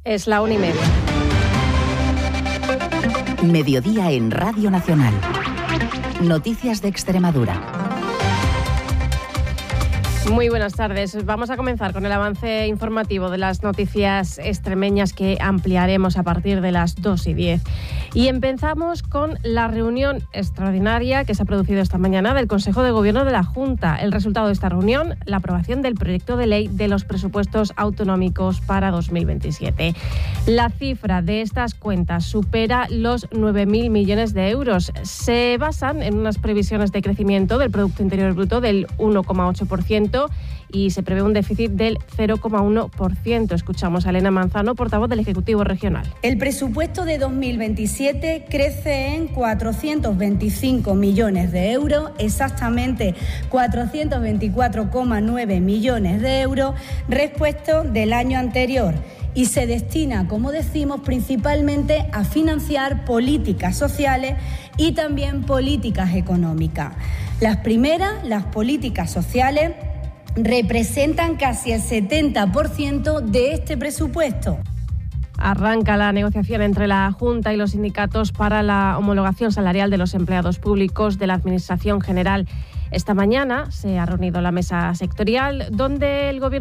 Es la 1:30. Mediodía en Radio Nacional. Noticias de Extremadura. Muy buenas tardes. Vamos a comenzar con el avance informativo de las noticias extremeñas que ampliaremos a partir de las 2:10. Y empezamos con la reunión extraordinaria que se ha producido esta mañana del Consejo de Gobierno de la Junta. El resultado de esta reunión, la aprobación del proyecto de ley de los presupuestos autonómicos para 2027. La cifra de estas cuentas supera los 9.000 millones de euros. Se basan en unas previsiones de crecimiento del Producto Interior Bruto del 1,8%, y se prevé un déficit del 0,1%. Escuchamos a Elena Manzano, portavoz del Ejecutivo Regional. El presupuesto de 2027 crece en 425 millones de euros, exactamente 424,9 millones de euros respecto del año anterior. Y se destina, como decimos, principalmente a financiar políticas sociales y también políticas económicas. Las primeras, las políticas sociales, representan casi el 70% de este presupuesto. Arranca la negociación entre la Junta y los sindicatos para la homologación salarial de los empleados públicos de la Administración General. Esta mañana se ha reunido la mesa sectorial, donde el Gobierno